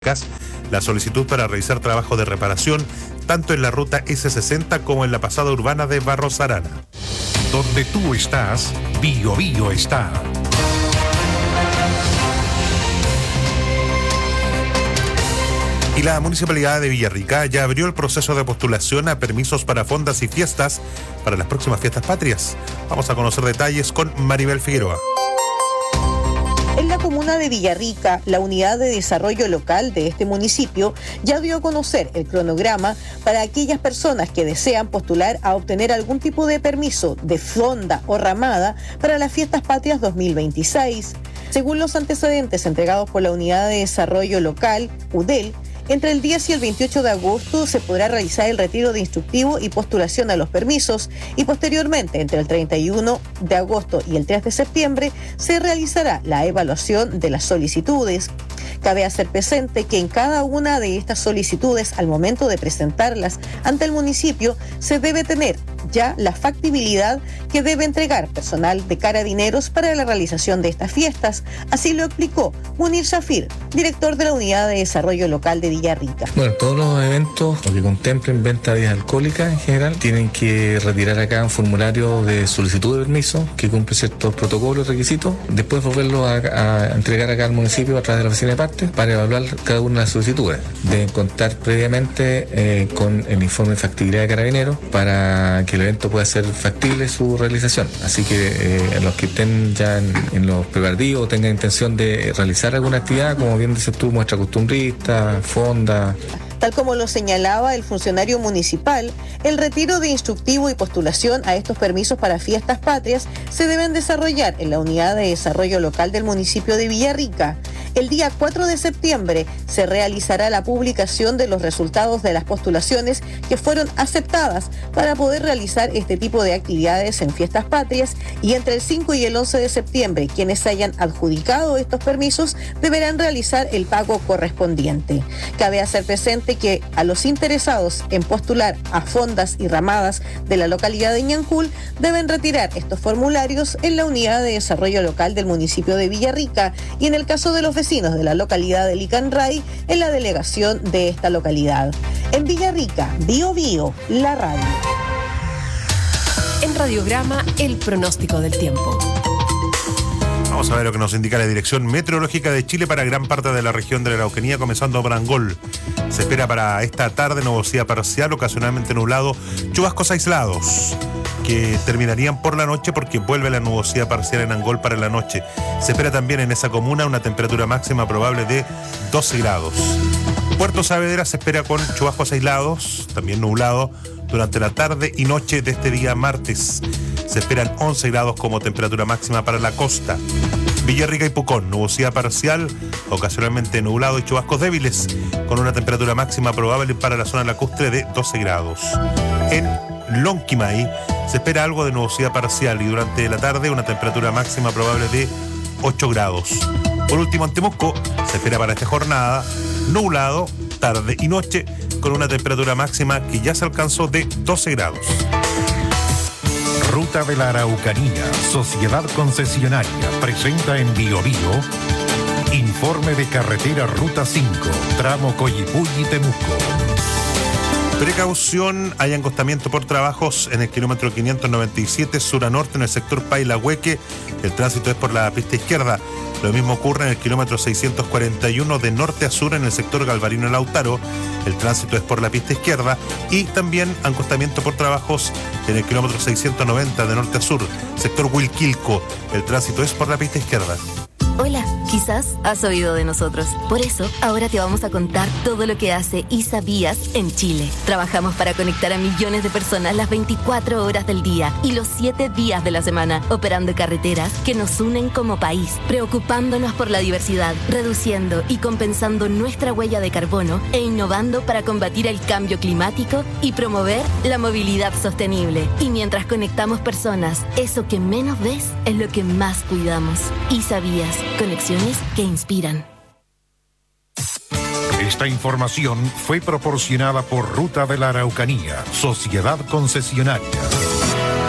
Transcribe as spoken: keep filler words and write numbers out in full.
la solicitud para realizar trabajos de reparación tanto en la ruta ese sesenta como en la pasada urbana de Barros Arana. Donde tú estás, Bio Bio está. Y la Municipalidad de Villarrica ya abrió el proceso de postulación a permisos para fondas y fiestas para las próximas fiestas patrias. Vamos a conocer detalles con Maribel Figueroa. En la comuna de Villarrica, la unidad de desarrollo local de este municipio ya dio a conocer el cronograma para aquellas personas que desean postular a obtener algún tipo de permiso de fonda o ramada para las fiestas patrias dos mil veintiséis. Según los antecedentes entregados por la unidad de desarrollo local, U D E L, entre el diez y el veintiocho de agosto se podrá realizar el retiro de instructivo y postulación a los permisos y posteriormente, entre el treinta y uno de agosto y el tres de septiembre, se realizará la evaluación de las solicitudes. Cabe hacer presente que en cada una de estas solicitudes, al momento de presentarlas ante el municipio, se debe tener ya la factibilidad que debe entregar personal de Carabineros para la realización de estas fiestas. Así lo explicó Munir Shafir, director de la Unidad de Desarrollo Local de Villarrica. Bueno, todos los eventos que contemplen venta de bebidas alcohólicas en general tienen que retirar acá un formulario de solicitud de permiso que cumple ciertos protocolos y requisitos, después volverlo a, a entregar acá al municipio a través de la oficina de partes para evaluar cada una de las solicitudes. Deben contar previamente eh, con el informe de factibilidad de Carabineros para que el evento pueda ser factible su realización. Así que eh, los que estén ya en, en los preparativos o tengan intención de realizar alguna actividad, como bien dices tú, muestra costumbrista, fonda. Tal como lo señalaba el funcionario municipal, el retiro de instructivo y postulación a estos permisos para fiestas patrias se deben desarrollar en la Unidad de Desarrollo Local del municipio de Villarrica. El día cuatro de septiembre se realizará la publicación de los resultados de las postulaciones que fueron aceptadas para poder realizar este tipo de actividades en fiestas patrias, y entre el cinco y el once de septiembre quienes hayan adjudicado estos permisos deberán realizar el pago correspondiente. Cabe hacer presente que a los interesados en postular a fondas y ramadas de la localidad de Ñancul deben retirar estos formularios en la Unidad de Desarrollo Local del municipio de Villarrica, y en el caso de los vecinos de la localidad de Licanray, en la delegación de esta localidad. En Villarrica, Bio Bio, la radio. En Radiograma, el pronóstico del tiempo. Vamos a ver lo que nos indica la Dirección Meteorológica de Chile para gran parte de la región de la Araucanía, comenzando por Angol. Se espera para esta tarde nubosidad parcial, ocasionalmente nublado, chubascos aislados, que terminarían por la noche porque vuelve la nubosidad parcial en Angol para la noche. Se espera también en esa comuna una temperatura máxima probable de doce grados. Puerto Saavedra se espera con chubascos aislados, también nublado, durante la tarde y noche de este día martes. Se esperan once grados como temperatura máxima para la costa. Villarrica y Pucón, nubosidad parcial, ocasionalmente nublado y chubascos débiles, con una temperatura máxima probable para la zona lacustre de doce grados. En Lonquimay se espera algo de nubosidad parcial y durante la tarde una temperatura máxima probable de ocho grados. Por último, en Temuco se espera para esta jornada nublado, tarde y noche, con una temperatura máxima que ya se alcanzó de doce grados. Ruta de la Araucanía, Sociedad Concesionaria, presenta en Bio Bio informe de carretera Ruta cinco, tramo Coyipulli-Temuco. Precaución, hay encostamiento por trabajos en el kilómetro quinientos noventa y siete sur a norte en el sector Pailahueque. El tránsito es por la pista izquierda. Lo mismo ocurre en el kilómetro seiscientos cuarenta y uno de norte a sur en el sector Galvarino-Lautaro. El tránsito es por la pista izquierda. Y también encostamiento por trabajos en el kilómetro seiscientos noventa de norte a sur, sector Huilquilco. El tránsito es por la pista izquierda. Hola, quizás has oído de nosotros. Por eso, ahora te vamos a contar todo lo que hace ISABías en Chile. Trabajamos para conectar a millones de personas las veinticuatro horas del día y los siete días de la semana, operando carreteras que nos unen como país, preocupándonos por la diversidad, reduciendo y compensando nuestra huella de carbono e innovando para combatir el cambio climático y promover la movilidad sostenible. Y mientras conectamos personas, eso que menos ves es lo que más cuidamos. ISABías. Conexiones que inspiran. Esta información fue proporcionada por Ruta de la Araucanía, Sociedad Concesionaria.